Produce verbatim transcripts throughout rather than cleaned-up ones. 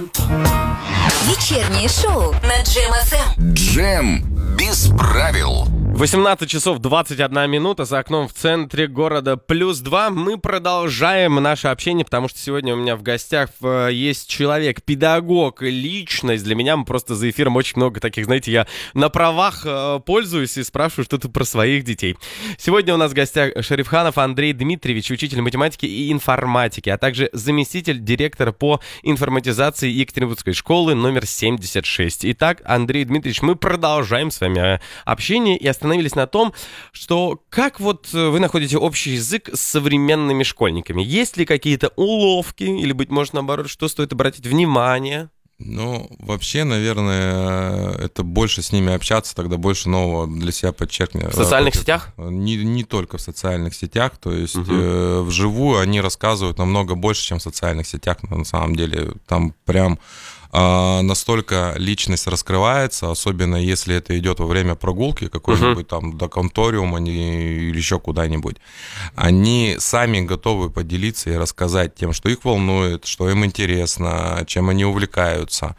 Вечернее шоу на Джем эф эм. Джем без правил. восемнадцать часов двадцать одна минута, за окном в центре города плюс два. Мы продолжаем наше общение, потому что сегодня у меня в гостях э, есть человек, педагог, личность. Для меня просто за эфиром очень много таких, знаете, я на правах э, пользуюсь и спрашиваю что-то про своих детей. Сегодня у нас в гостях Шарифханов Андрей Дмитриевич, учитель математики и информатики, а также заместитель директора по информатизации Екатеринбургской школы номер семьдесят шесть. Итак, Андрей Дмитриевич, мы продолжаем с вами общение и остановились на том, что как вот вы находите общий язык с современными школьниками? Есть ли какие-то уловки или, быть может, наоборот, что стоит обратить внимание? Ну, вообще, наверное, это больше с ними общаться, тогда больше нового для себя подчеркнешь. В социальных сетях? Не, не только в социальных сетях, то есть Угу. э, вживую они рассказывают намного больше, чем в социальных сетях, на самом деле. Там прям э, настолько личность раскрывается, особенно если это идет во время прогулки какой-нибудь uh-huh. там до конториума или еще куда-нибудь. Они сами готовы поделиться и рассказать тем, что их волнует, что им интересно, чем они увлекаются.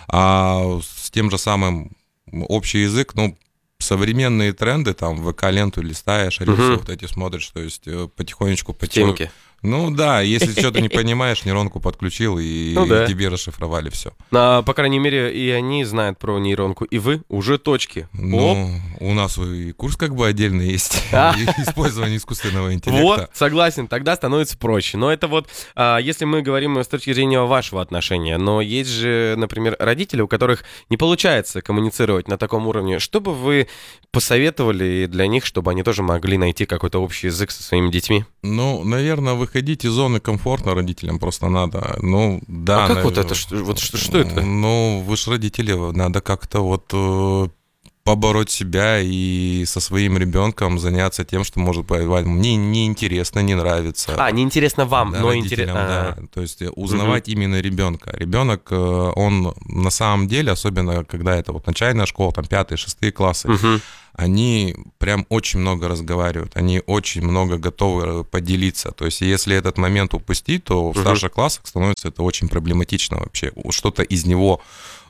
А с тем же самым общий язык, ну, современные тренды, там, ВК-ленту листаешь, рилсы uh-huh. вот эти смотришь, то есть потихонечку... Темки. Ну да, если что-то не понимаешь, нейронку подключил, и ну, да. тебе расшифровали все. А, по крайней мере, и они знают про нейронку, и вы уже точки. Ну, Оп. у нас и курс как бы отдельно есть, использование искусственного интеллекта. Вот, согласен, тогда становится проще. Но это вот, если мы говорим с точки зрения вашего отношения, но есть же, например, родители, у которых не получается коммуницировать на таком уровне. Что бы вы посоветовали для них, чтобы они тоже могли найти какой-то общий язык со своими детьми? Ну, наверное, выходить из зоны комфорта родителям просто надо. Ну, да. А как наверное, вот это? Что, вот что, что это? Ну, вы же родители, надо как-то вот э, побороть себя и со своим ребенком заняться тем, что может быть мне неинтересно, не нравится. А, неинтересно вам, да, но интересно. Да. То есть узнавать угу. именно ребенка. Ребенок, он на самом деле, особенно когда это вот начальная школа, там пятые, шестые классы, угу. они прям очень много разговаривают, они очень много готовы поделиться. То есть если этот момент упустить, то в uh-huh. старших классах становится это очень проблематично вообще. Что-то из него,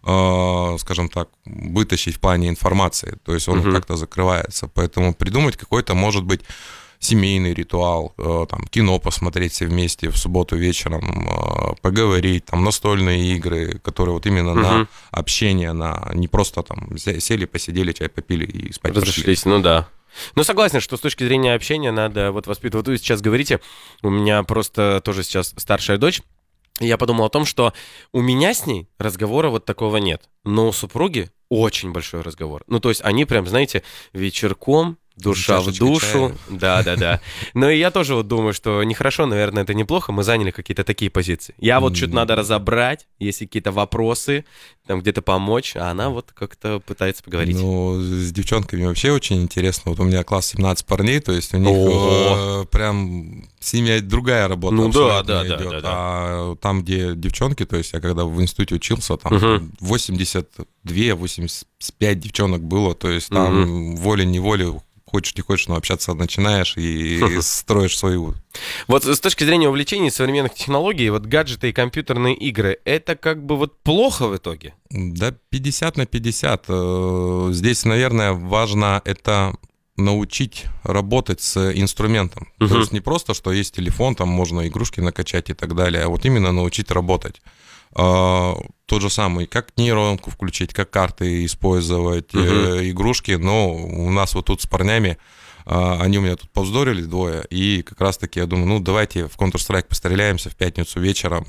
э, скажем так, вытащить в плане информации. То есть он uh-huh. как-то закрывается. Поэтому придумать какой-то, может быть, семейный ритуал, э, там, кино посмотреть все вместе в субботу вечером, э, поговорить, там, настольные игры, которые вот именно uh-huh. на общение, на не просто там сели, посидели, чай попили и спать разошлись, ну да. Ну, согласен, что с точки зрения общения надо вот воспитывать. Вот вы сейчас говорите, у меня просто тоже сейчас старшая дочь, и я подумал о том, что у меня с ней разговора вот такого нет, но у супруги очень большой разговор. Ну, то есть они прям, знаете, вечерком, душа в душу. Да-да-да. Но и я тоже вот думаю, что нехорошо, наверное, это неплохо. Мы заняли какие-то такие позиции. Я вот что-то надо разобрать, если какие-то вопросы, там где-то помочь, а она вот как-то пытается поговорить. Ну, с девчонками вообще очень интересно. Вот у меня класс семнадцать парней, то есть у них э, прям с ними другая работа ну, абсолютно да, да, идет. Да, да, да. А там, где девчонки, то есть я когда в институте учился, там угу. восемьдесят два восемьдесят пять девчонок было, то есть там угу. волей-неволей хочешь не хочешь, но общаться начинаешь и строишь свою. Вот с точки зрения увлечений современных технологий, вот гаджеты и компьютерные игры, это как бы вот плохо в итоге? Да, пятьдесят на пятьдесят. Здесь, наверное, важно это научить работать с инструментом. Uh-huh. То есть не просто, что есть телефон, там можно игрушки накачать и так далее, а вот именно научить работать. Uh, тот же самый, как нейронку включить, как карты использовать, uh-huh. э, игрушки, но у нас вот тут с парнями, э, они у меня тут повздорили двое, и как раз-таки я думаю, ну давайте в Counter-Strike постреляемся в пятницу вечером,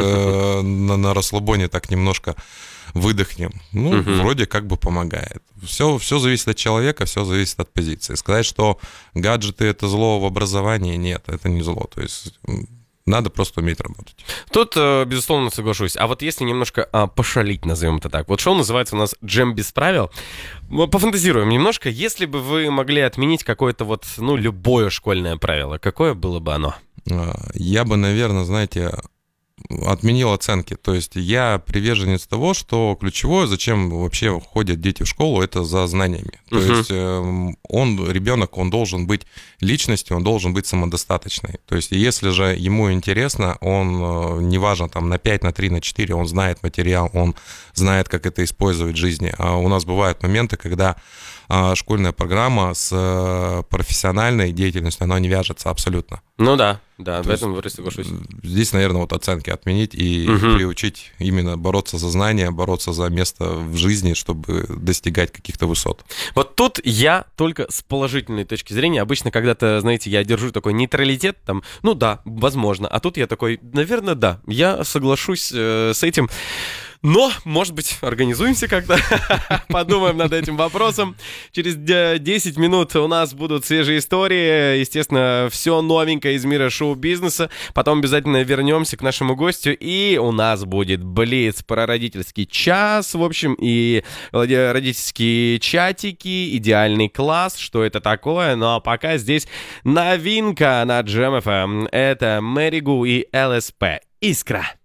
э, на, на расслабоне так немножко выдохнем. Ну, uh-huh. вроде как бы помогает. Все, все зависит от человека, все зависит от позиции. Сказать, что гаджеты — это зло в образовании, нет, это не зло, то есть... Надо просто уметь работать. Тут, безусловно, соглашусь. А вот если немножко а, пошалить, назовем это так. Вот шоу называется у нас «Джем без правил». Мы пофантазируем немножко. Если бы вы могли отменить какое-то вот, ну, любое школьное правило, какое было бы оно? Я бы, наверное, знаете, отменил оценки. То есть я приверженец того, что ключевое, зачем вообще ходят дети в школу, это за знаниями. То uh-huh. есть он, ребенок, он должен быть личностью, он должен быть самодостаточной. То есть если же ему интересно, он, неважно, там на пять, на три, на четыре, он знает материал, он знает, как это использовать в жизни. А у нас бывают моменты, когда школьная программа с профессиональной деятельностью, она не вяжется абсолютно. Ну да, да, То в этом я соглашусь. Здесь, наверное, вот оценки отменить и угу. приучить именно бороться за знания, бороться за место в жизни, чтобы достигать каких-то высот. Вот тут я только с положительной точки зрения. Обычно, когда-то, знаете, я держу такой нейтралитет, там, ну да, возможно. А тут я такой, наверное, да, я соглашусь э, с этим. Но, может быть, организуемся как-то, подумаем над этим вопросом. Через десять минут у нас будут свежие истории, естественно, все новенькое из мира шоу-бизнеса. Потом обязательно вернемся к нашему гостю, и у нас будет блиц про родительский час, в общем, и родительские чатики, идеальный класс, что это такое. Ну а пока здесь новинка на Джем эф эм. Это Мэри Гу и эл эс пи «Искра».